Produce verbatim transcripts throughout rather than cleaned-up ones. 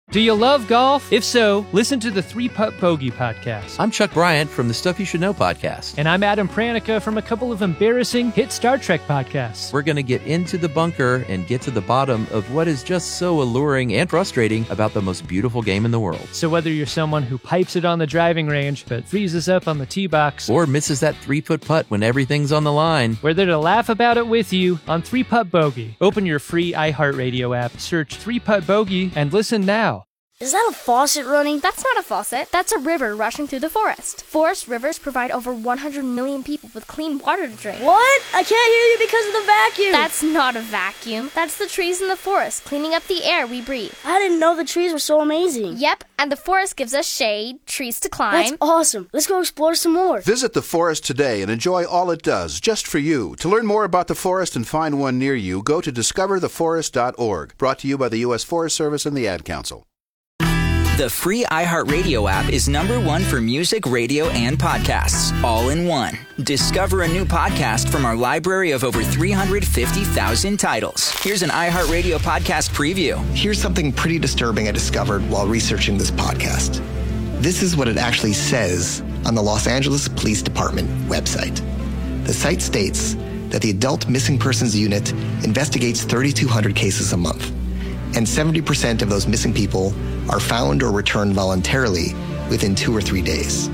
Do you love golf? If so, listen to the Three Putt Bogey podcast. I'm Chuck Bryant from the Stuff You Should Know podcast. And I'm Adam Pranica from a couple of embarrassing hit Star Trek podcasts. We're going to get into the bunker and get to the bottom of what is just so alluring and frustrating about the most beautiful game in the world. So whether you're someone who pipes it on the driving range but freezes up on the tee box, or misses that three-foot putt when everything's on the line, we're there to laugh about it with you on Three Putt Bogey. Open your free iHeartRadio app, search Three Putt Bogey, and listen now. Is that a faucet running? That's not a faucet. That's a river rushing through the forest. Forest rivers provide over one hundred million people with clean water to drink. What? I can't hear you because of the vacuum. That's not a vacuum. That's the trees in the forest cleaning up the air we breathe. I didn't know the trees were so amazing. Yep, and the forest gives us shade, trees to climb. That's awesome. Let's go explore some more. Visit the forest today and enjoy all it does, just for you. To learn more about the forest and find one near you, go to discover the forest dot org. Brought to you by the U S Forest Service and the Ad Council. The free iHeartRadio app is number one for music, radio, and podcasts, all in one. Discover a new podcast from our library of over three hundred fifty thousand titles. Here's an iHeartRadio podcast preview. Here's something pretty disturbing I discovered while researching this podcast. This is what it actually says on the Los Angeles Police Department website. The site states that the Adult Missing Persons Unit investigates thirty-two hundred cases a month, and seventy percent of those missing people are found or returned voluntarily within two or three days.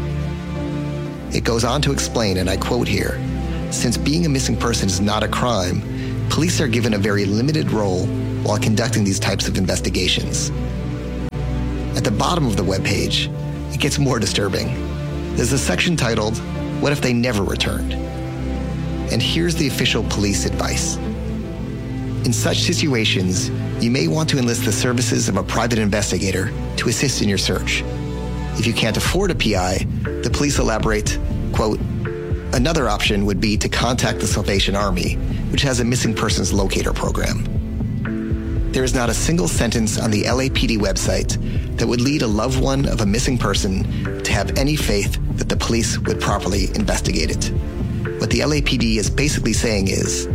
It goes on to explain, and I quote here, since being a missing person is not a crime, police are given a very limited role while conducting these types of investigations. At the bottom of the webpage, it gets more disturbing. There's a section titled, What If They Never Returned? And here's the official police advice. In such situations, you may want to enlist the services of a private investigator to assist in your search. If you can't afford a P I, the police elaborate, quote, another option would be to contact the Salvation Army, which has a missing persons locator program. There is not a single sentence on the L A P D website that would lead a loved one of a missing person to have any faith that the police would properly investigate it. What the L A P D is basically saying is,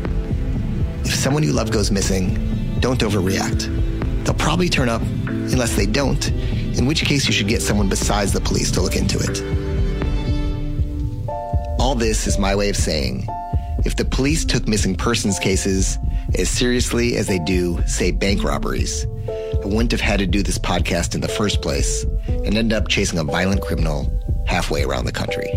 if someone you love goes missing, don't overreact. They'll probably turn up unless they don't, in which case you should get someone besides the police to look into it. All this is my way of saying, if the police took missing persons cases as seriously as they do, say, bank robberies, I wouldn't have had to do this podcast in the first place and end up chasing a violent criminal halfway around the country.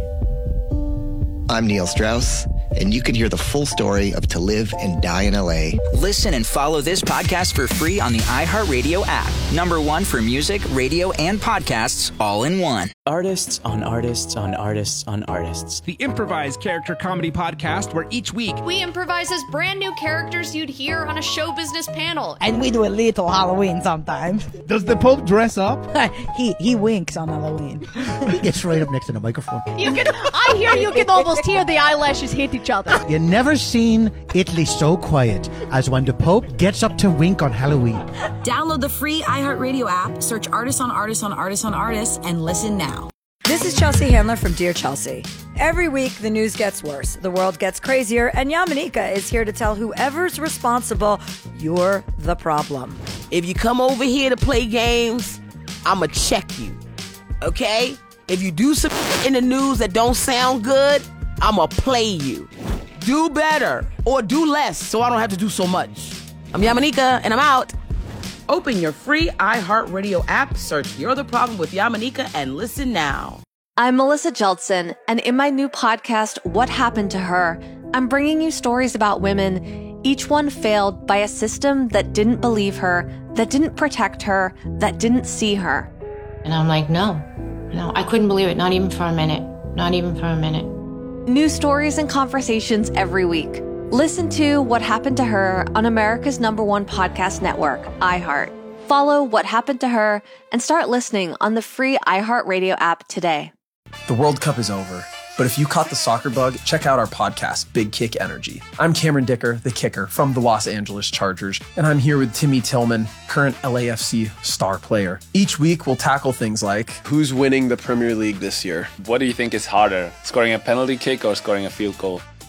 I'm Neil Strauss, and you can hear the full story of To Live and Die in L A. Listen and follow this podcast for free on the iHeartRadio app. Number one for music, radio, and podcasts, all in one. Artists on artists on artists on artists. The improvised character comedy podcast where each week we improvise as brand new characters you'd hear on a show business panel. And we do a little Halloween sometimes. Does the Pope dress up? he he winks on Halloween. He gets right up next to the microphone. You can, I hear you can almost hear the eyelashes hit each other. You never seen Italy so quiet as when the Pope gets up to wink on Halloween. Download the free iHeartRadio app, search Artists on Artists on Artists on Artists, and listen now. This is Chelsea Handler from Dear Chelsea. Every week, the news gets worse, the world gets crazier, and Yamanika is here to tell whoever's responsible, you're the problem. If you come over here to play games, I'ma check you, okay? If you do some in the news that don't sound good, I'ma play you. Do better, or do less, so I don't have to do so much. I'm Yamanika, and I'm out. Open your free iHeartRadio app, search You're the Problem with Yamanika, and listen now. I'm Melissa Jeltsin, and in my new podcast, What Happened to Her, I'm bringing you stories about women, each one failed by a system that didn't believe her, that didn't protect her, that didn't see her. And I'm like, no, no, I couldn't believe it, not even for a minute, not even for a minute. New stories and conversations every week. Listen to What Happened to Her on America's number one podcast network, iHeart. Follow What Happened to Her and start listening on the free iHeartRadio app today. The World Cup is over, but if you caught the soccer bug, check out our podcast, Big Kick Energy. I'm Cameron Dicker, the kicker from the Los Angeles Chargers, and I'm here with Timmy Tillman, current L A F C star player. Each week, we'll tackle things like, who's winning the Premier League this year? What do you think is harder, scoring a penalty kick or scoring a field goal?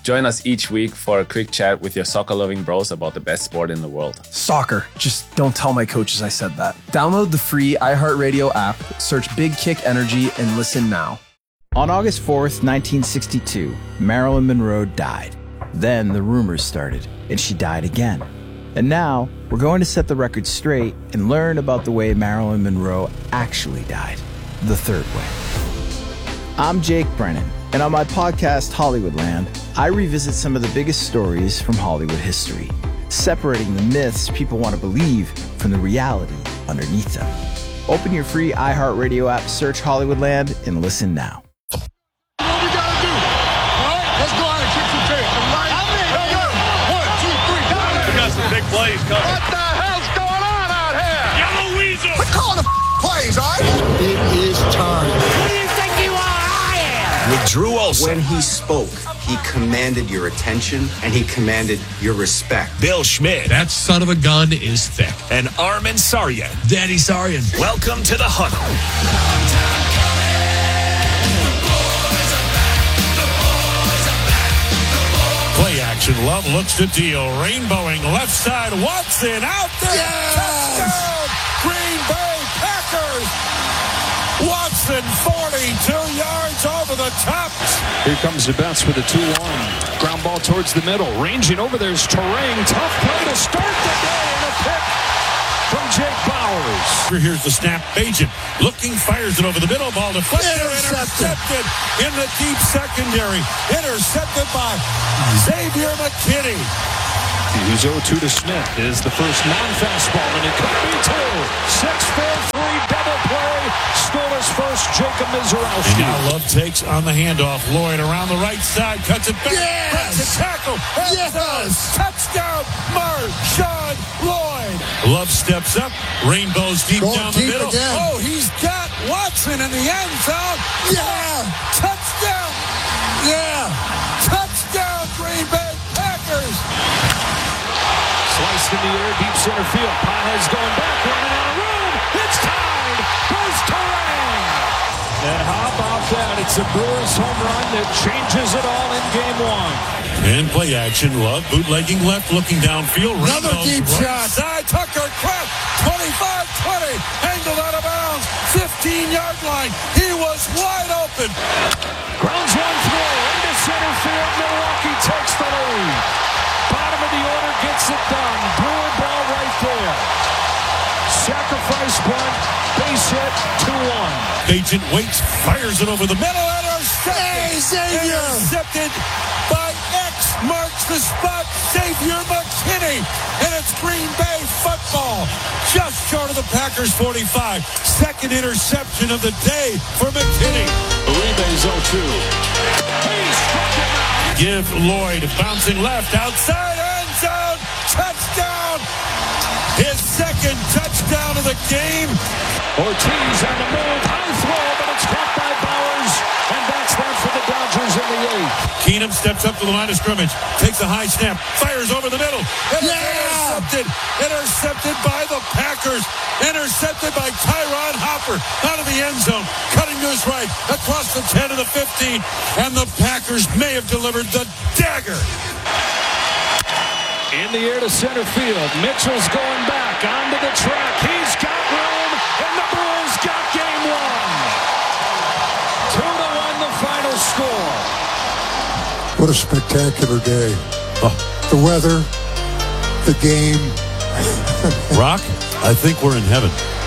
Join us each week for a quick chat with your soccer-loving bros about the best sport in the world. Soccer. Just don't tell my coaches I said that. Download the free iHeartRadio app, search Big Kick Energy, and listen now. On August fourth, nineteen sixty-two, Marilyn Monroe died. Then the rumors started, and she died again. And now, we're going to set the record straight and learn about the way Marilyn Monroe actually died. The third way. I'm Jake Brennan, and on my podcast, Hollywoodland, I revisit some of the biggest stories from Hollywood history, separating the myths people want to believe from the reality underneath them. Open your free iHeartRadio app, search Hollywoodland, and listen now. Big plays coming. What the hell's going on out here? Yellow Weasel. We're calling the f- plays, all right? It is time. Who do you think you are? I am. With Drew Olson. When he spoke, he commanded your attention and he commanded your respect. Bill Schmidt. That son of a gun is thick. And Armin Saryan. Daddy Saryan. Welcome to the Huddle. Play action. Love looks to deal. Rainbowing left side. Watson out there. Yes! Touchdown. Green Bay Packers. Watson forty-two yards over the top. Here comes the Betts with a two one. Ground ball towards the middle. Ranging over there's Terang. Tough play to start the day and a pick from Jake Bowers. Here's the snap. Bajan looking, fires it over the middle. Ball deflected. Intercepted. Intercepted in the deep secondary. Intercepted by Xavier McKinney. He's oh two to Smith. Is the first non-fastball, and it could be two. six four three double play. Scoreless first, Jacob Mizorowski. And now Love takes on the handoff. Lloyd around the right side, cuts it back. Yes! Breaks a tackle. Yes! Touchdown, Marshawn Lloyd. Love steps up. Rainbows deep Going down deep the middle. again. Oh, he's got Watson in the end zone. Yeah! Touchdown. Yeah. Touchdown, Green Bay Packers. Sliced in the air, deep center field. Pahez going back, running out of room. It's tied. Goes Terang. And how about that? It's a Brewers home run that changes it all in game one. And play action. Love bootlegging left, looking downfield. Another Rainbows deep right shot. Side Tucker Kraft, twenty-five twenty, angled out of bounds, fifteen-yard line. He was wide open. Grounds one throw into center field. Milwaukee takes the lead. Bottom of the order gets it done. Brewer ball right there. Sacrifice bunt, base hit, two one. Agent waits, fires it over the middle. Intercepted. Hey, Xavier. Intercepted by X marks the spot. Xavier McKinney. And it's Green Bay football. Just short of the Packers forty-five. Second interception of the day for McKinney. Uribe's oh two. He struck him out. Give Lloyd bouncing left outside end zone. Touchdown. His second touchdown of the game. Ortiz on the move. High throw, but it's caught by Bowers. And that's that for the Dodgers in the eighth. Keenum steps up to the line of scrimmage. Takes a high snap. Fires over the middle. And yeah! Intercepted. Intercepted by the Packers. Intercepted by Tyron Hopper out of the end zone. Cutting to his right. Across the ten to the fifteen. And the Packers may have delivered the dagger. In the air to center field. Mitchell's going back onto the track. He's got room, and the Brewers got game one. Two to one, the final score. What a spectacular day. Oh. The weather, the game. Rock, I think we're in heaven.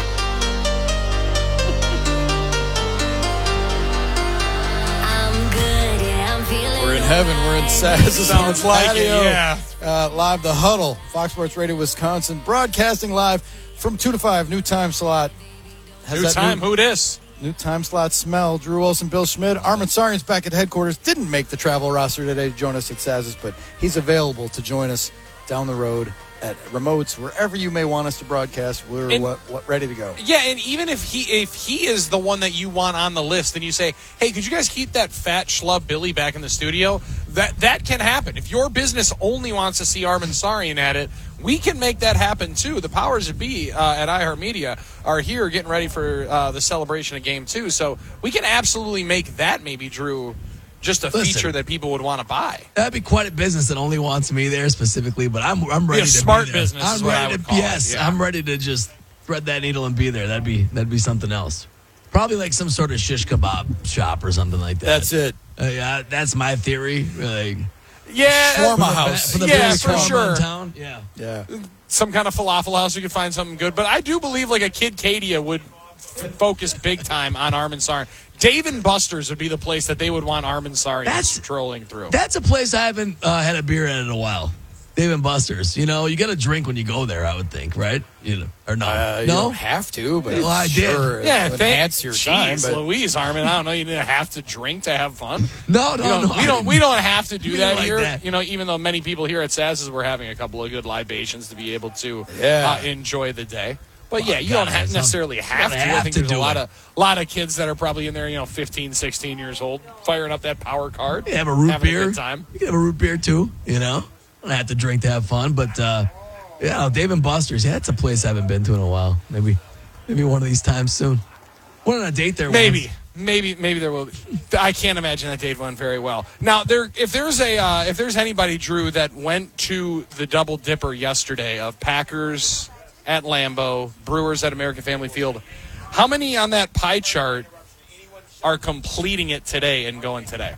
We're in heaven. We're in Saz's Sounds like it, yeah. Uh, live the Huddle, Fox Sports Radio Wisconsin, broadcasting live from two to five. New time slot. Has new time. New, who dis? New time slot smell. Drew Olson, Bill Schmidt. Armin Saryan's back at headquarters. Didn't make the travel roster today to join us at Saz's, but he's available to join us down the road at remotes, wherever you may want us to broadcast. We're and, what, what, ready to go. Yeah, and even if he if he is the one that you want on the list, and you say, hey, could you guys keep that fat schlub Billy back in the studio? That that can happen. If your business only wants to see Armin Saryan at it, we can make that happen too. The powers that be uh, at iHeartMedia are here getting ready for uh, the celebration of Game Two, so we can absolutely make that maybe Drew just a Listen. feature that people would want to buy. That'd be quite a business that only wants me there specifically, but I'm I'm ready Be a to smart be there. business I'm is what ready I would to call it, yes, yeah. I'm ready to just thread that needle and be there. That'd be that'd be something else. Probably like some sort of shish kebab shop or something like that. That's it. Uh, yeah, that's my theory. Like, Yeah, Shawarma for the- house. for the Yeah, biggest for shawarma sure. in town. Yeah. Yeah. Some kind of falafel house, you could find something good. But I do believe like a Kid Cadia would f- focus big time on Armin Sarin. Dave and Buster's would be the place that they would want Armin Sarin That's- strolling through. That's a place I haven't uh, had a beer at in a while. Dave and Buster's. You know, you got to drink when you go there, I would think, right? You know, or no? Uh, you no? don't have to, but Well, I did. sure yeah, it thank- enhance your time. Jeez, But Louise, Armin, I don't know. You didn't have to drink to have fun. No, no, we don't, no. We I don't. didn't- We don't have to do We that don't like here. that. You know, even though many people here at Saz's were having a couple of good libations to be able to Yeah. uh, enjoy the day. But Well, yeah, you God, don't have it's necessarily not- have you to. don't I have think to there's a do lot it. of lot of kids that are probably in there, you know, fifteen, sixteen years old, firing up that power card. You have a root having beer. a good time. You can have a root beer too. You know, don't have to drink to have fun. But uh, yeah, Dave and Buster's. Yeah, that's a place I haven't been to in a while. Maybe, maybe one of these times soon. Went on a date there. Maybe. once. Maybe, maybe there will. Be. I can't imagine that Dave went very well. Now, there, if there's a, uh, if there's anybody, Drew, that went to the Double Dipper yesterday of Packers at Lambeau, Brewers at American Family Field, how many on that pie chart are completing it today and going today?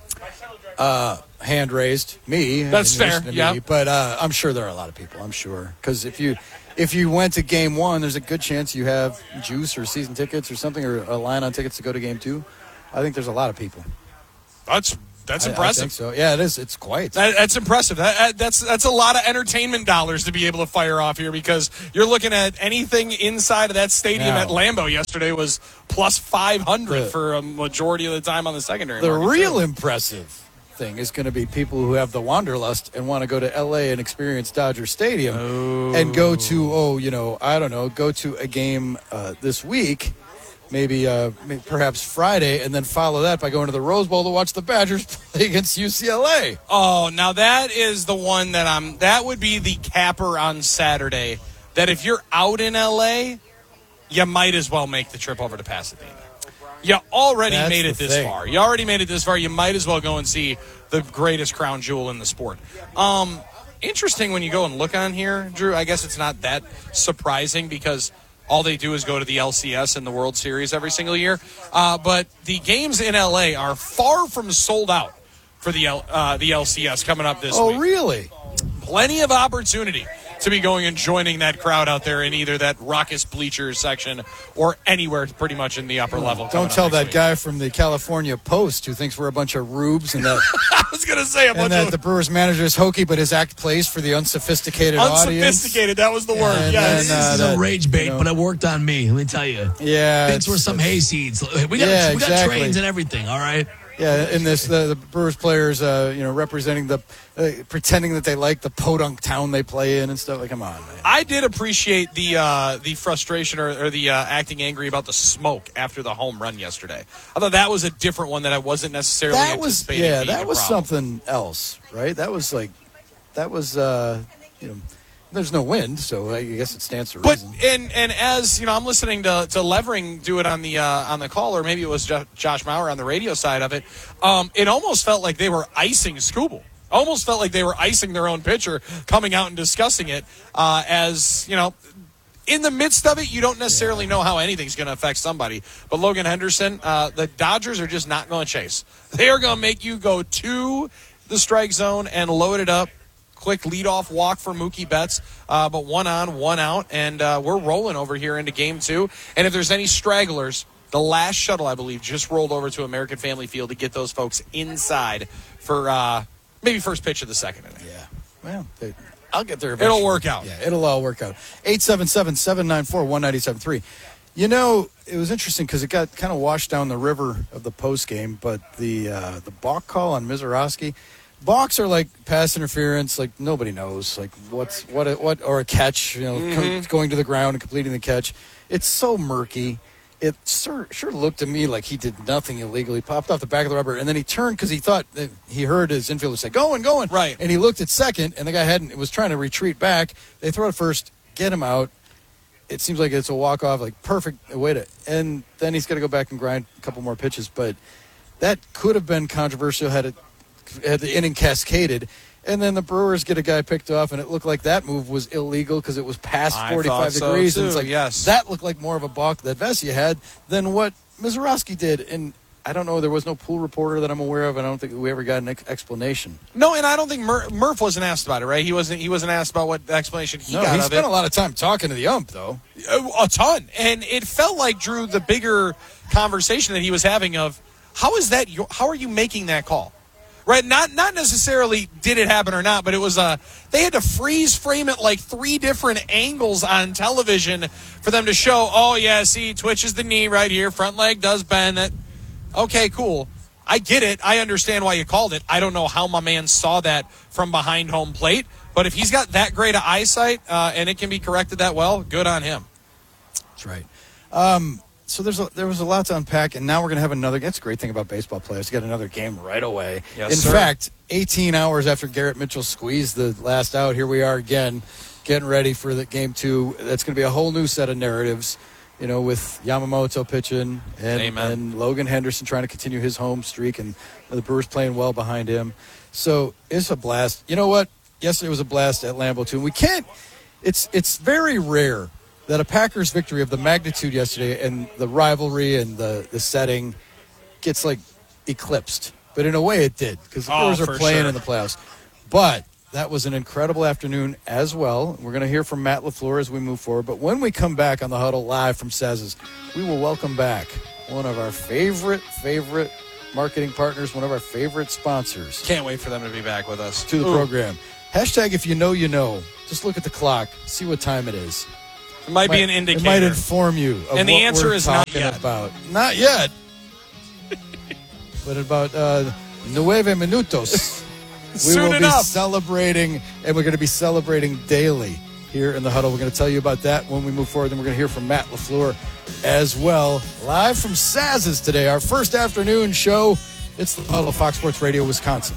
Uh, hand raised, me. That's in fair, addition to yeah. me, but uh, I'm sure there are a lot of people. I'm sure because if you if you went to game one, there's a good chance you have juice or season tickets or something or a line on tickets to go to game two. I think there's a lot of people. That's that's I- I impressive. think so. Yeah, it is. It's quite. That, that's impressive. That, that- that's that's a lot of entertainment dollars to be able to fire off here because you're looking at anything inside of that stadium Now- at Lambeau yesterday was plus five hundred The- for a majority of the time on the secondary The market, real too. impressive thing is going to be people who have the wanderlust and want to go to L A and experience Dodger Stadium and go to, oh, you know, I don't know, go to a game uh, this week, maybe, uh, maybe perhaps Friday, and then follow that by going to the Rose Bowl to watch the Badgers play against U C L A. Oh, now that is the one that I'm. That would be the capper on Saturday. That if you're out in L A, you might as well make the trip over to Pasadena. You already That's made it the this thing. far. You already made it this far. You might as well go and see the greatest crown jewel in the sport. Um, interesting when you go and look on here, Drew. I guess it's not that surprising because all they do is go to the L C S and the World Series every single year. Uh, but the games in L A are far from sold out for the L, uh, the L C S coming up this Oh, week. really? Plenty of opportunity to be going and joining that crowd out there in either that raucous bleachers section or anywhere pretty much in the upper level. coming Don't up tell next that week. guy from the California Post who thinks we're a bunch of rubes and that, I was going to say a bunch and that of the Brewers manager is hokey, but his act plays for the unsophisticated audience. unsophisticated. That was the word. And Yes. then, uh, This is that- a rage bait, you know. but it worked on me. Let me tell you. Yeah, Thinks it's- we're some hayseeds. We got Yeah, we got exactly. trains and everything. All right. Yeah, in this, the, the Brewers players, uh, you know, representing the, uh, pretending that they like the podunk town they play in and stuff. Like, come on, man. I did appreciate the uh, the frustration or, or the uh, acting angry about the smoke after the home run yesterday. I thought that was a different one that I wasn't necessarily That was, anticipating yeah, being that a was problem. something else, right? That was like, that was, uh, you know, there's no wind, so I guess it stands to But reason. and and as you know, I'm listening to, to Levering do it on the uh, on the call, or maybe it was jo- Josh Mauer on the radio side of it. Um, it almost felt like they were icing Scooble. Almost felt like they were icing their own pitcher, coming out and discussing it. Uh, as you know, in the midst of it, you don't necessarily know how anything's going to affect somebody. But Logan Henderson, uh, the Dodgers are just not going to chase. They are going to make you go to the strike zone and load it up. Quick leadoff walk for Mookie Betts, uh, but one on, one out, and uh, we're rolling over here into game two. And if there's any stragglers, the last shuttle, I believe, just rolled over to American Family Field to get those folks inside for uh, maybe first pitch of the second inning. Yeah. Well, they, I'll get there It'll eventually. work out. Yeah, it'll all work out. eight seven seven, seven nine four, one nine seven three. You know, it was interesting because it got kind of washed down the river of the post game, but the uh, the balk call on Mizorowski, balks are like pass interference, like nobody knows, like what's what what or a catch, you know, Mm-hmm. co- going to the ground and completing the catch. It's so murky. It sure, sure looked to me like he did nothing illegally. Popped off the back of the rubber, and then he turned because he thought that he heard his infielder say, "Going, going!" Right. And he looked at second, and the guy hadn't. Was trying to retreat back. They throw it first, get him out. It seems like it's a walk off, like perfect way to. And then he's got to go back and grind a couple more pitches. But that could have been controversial had it had the inning cascaded. And then the Brewers get a guy picked off, and it looked like that move was illegal because it was past I forty-five thought so, degrees. too, and it's like, yes. that looked like more of a balk that Vesia had than what Mazeroski did. And I don't know. There was no pool reporter that I'm aware of. I don't think we ever got an ex- explanation. No, and I don't think Mur- Murph wasn't asked about it, right? He wasn't He wasn't asked about what explanation he no, got he of spent it. a lot of time talking to the ump, though. A, a ton. And it felt like, Drew, the bigger conversation that he was having of, how is that? Your, how are you making that call? Right, not not necessarily did it happen or not, but it was uh, they had to freeze frame it like three different angles on television for them to show, oh, yeah, see, twitches the knee right here, front leg does bend. That. Okay, cool. I get it. I understand why you called it. I don't know how my man saw that from behind home plate, but if he's got that great of eyesight uh, and it can be corrected that well, good on him. That's right. Um, so there's a, there was a lot to unpack, and now we're going to have another. That's a great thing about baseball players. You got another game right away. Yes, In sir. fact, eighteen hours after Garrett Mitchell squeezed the last out, here we are again, getting ready for the game two. That's going to be a whole new set of narratives, you know, with Yamamoto pitching and, Amen. and Logan Henderson trying to continue his home streak, and the Brewers playing well behind him. So it's a blast. You know what? Yesterday was a blast at Lambeau, too. And we can't – it's it's very rare that a Packers victory of the magnitude yesterday and the rivalry and the, the setting gets, like, eclipsed. But in a way it did, because the Oh, Brewers are for playing sure. in the playoffs. But that was an incredible afternoon as well. We're going to hear from Matt LaFleur as we move forward. But when we come back on the Huddle live from Saz's, we will welcome back one of our favorite, favorite marketing partners, one of our favorite sponsors Can't wait for them to be back with us. to the Ooh. program. Hashtag if you know, you know. Just look at the clock, see what time it is. It might be an indicator. It might inform you of And the what answer we're is not talking yet. about. Not yet. But about uh, nueve minutos. We Soon will enough. be celebrating, and we're going to be celebrating daily here in the Huddle. We're going to tell you about that when we move forward. Then we're going to hear from Matt LaFleur as well. Live from Saz's today, our first afternoon show. It's the Huddle, Fox Sports Radio, Wisconsin.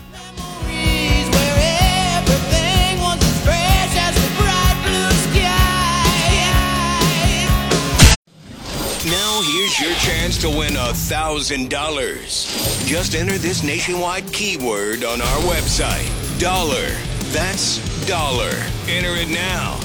Now here's your chance to win a thousand dollars. Just enter this nationwide keyword on our website. Dollar. That's dollar. Enter it now.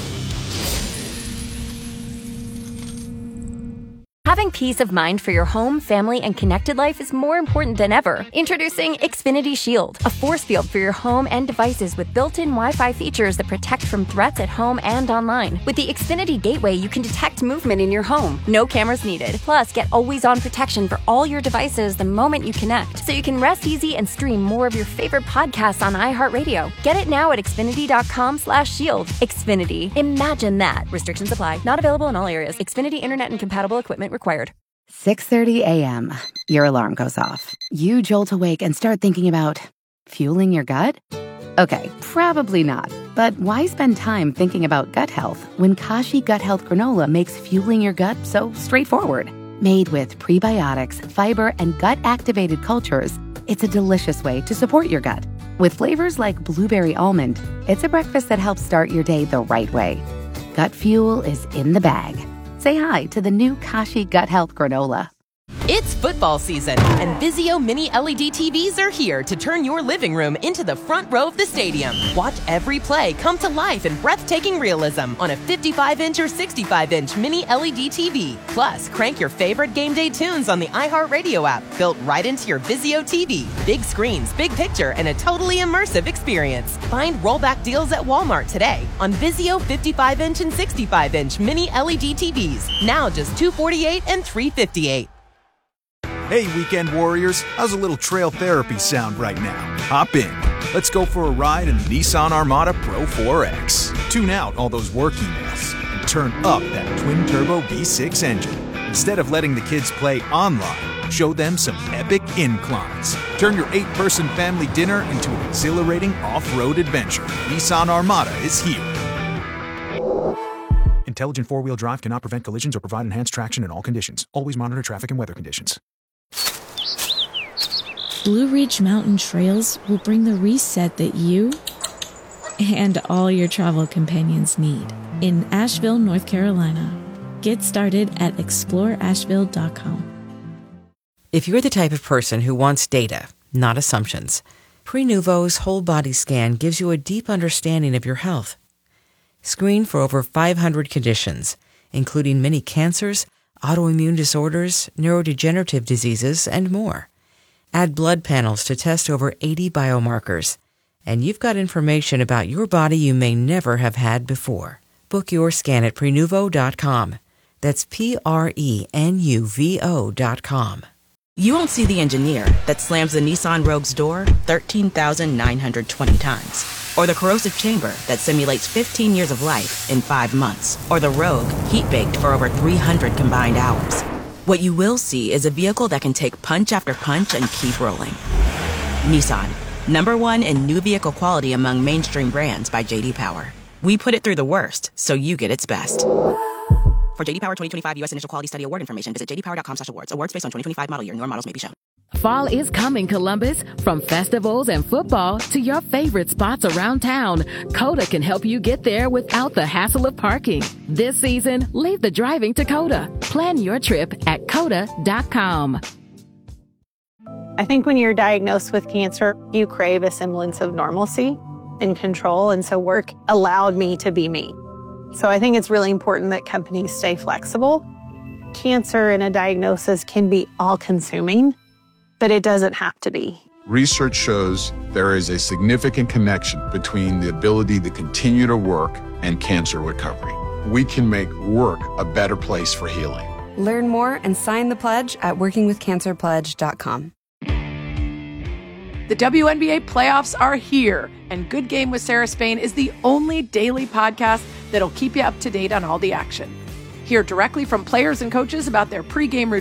Having peace of mind for your home, family, and connected life is more important than ever. Introducing Xfinity Shield, a force field for your home and devices with built-in Wi-Fi features that protect from threats at home and online. With the Xfinity Gateway, you can detect movement in your home. No cameras needed. Plus, get always-on protection for all your devices the moment you connect, so you can rest easy and stream more of your favorite podcasts on iHeartRadio. Get it now at Xfinity.com slash shield. Xfinity. Imagine that. Restrictions apply. Not available in all areas. Xfinity Internet and compatible equipment required. six thirty a.m. Your alarm goes off. You jolt awake and start thinking about fueling your gut? Okay, probably not. But why spend time thinking about gut health when Kashi Gut Health Granola makes fueling your gut so straightforward? Made with prebiotics, fiber, and gut-activated cultures, it's a delicious way to support your gut. With flavors like blueberry almond, it's a breakfast that helps start your day the right way. Gut fuel is in the bag. Say hi to the new Kashi Gut Health Granola. It's football season, and Vizio Mini L E D T Vs are here to turn your living room into the front row of the stadium. Watch every play come to life in breathtaking realism on a fifty-five inch or sixty-five inch Mini L E D T V. Plus, crank your favorite game day tunes on the iHeartRadio app, built right into your Vizio T V. Big screens, big picture, and a totally immersive experience. Find rollback deals at Walmart today on Vizio fifty-five inch and sixty-five inch Mini L E D T Vs. Now just two hundred forty-eight dollars and three hundred fifty-eight dollars. Hey, weekend warriors, how's a little trail therapy sound right now? Hop in. Let's go for a ride in the Nissan Armada Pro four X. Tune out all those work emails and turn up that twin-turbo V six engine. Instead of letting the kids play online, show them some epic inclines. Turn your eight-person family dinner into an exhilarating off-road adventure. Nissan Armada is here. Intelligent four-wheel drive cannot prevent collisions or provide enhanced traction in all conditions. Always monitor traffic and weather conditions. Blue Ridge Mountain Trails will bring the reset that you and all your travel companions need in Asheville, North Carolina. Get started at explore asheville dot com. If you're the type of person who wants data, not assumptions, Prenuvo's whole body scan gives you a deep understanding of your health. Screen for over five hundred conditions, including many cancers, autoimmune disorders, neurodegenerative diseases, and more. Add blood panels to test over eighty biomarkers, and you've got information about your body you may never have had before. Book your scan at Prenuvo dot com. That's P R E N U V O dot com. You won't see the engineer that slams the Nissan Rogue's door thirteen thousand nine hundred twenty times. Or the corrosive chamber that simulates fifteen years of life in five months. Or the Rogue heat-baked for over three hundred combined hours. What you will see is a vehicle that can take punch after punch and keep rolling. Nissan, number one in new vehicle quality among mainstream brands by J D Power. We put it through the worst, so you get its best. For J D Power twenty twenty-five U S Initial Quality Study Award information, visit j d power dot com slash awards. Awards based on twenty twenty-five model year. Newer models may be shown. Fall is coming, Columbus. From festivals and football to your favorite spots around town, Coda can help you get there without the hassle of parking. This season, leave the driving to Coda. Plan your trip at coda dot com. I think when you're diagnosed with cancer, you crave a semblance of normalcy and control, and so work allowed me to be me. So I think it's really important that companies stay flexible. Cancer and a diagnosis can be all-consuming, but it doesn't have to be. Research shows there is a significant connection between the ability to continue to work and cancer recovery. We can make work a better place for healing. Learn more and sign the pledge at working with cancer pledge dot com. The W N B A playoffs are here, and Good Game with Sarah Spain is the only daily podcast that'll keep you up to date on all the action. Hear directly from players and coaches about their pregame routine